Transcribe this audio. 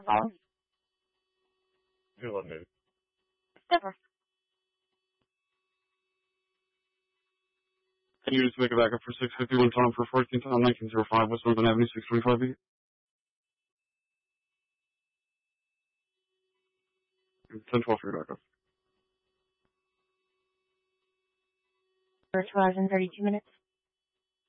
Hello? You're eliminated. Never. Can you just make a backup for 651 Tom for 14 Tom 1905 West Northern Avenue 625 feet? 1012 for your backup. For 2 hours and 32 minutes.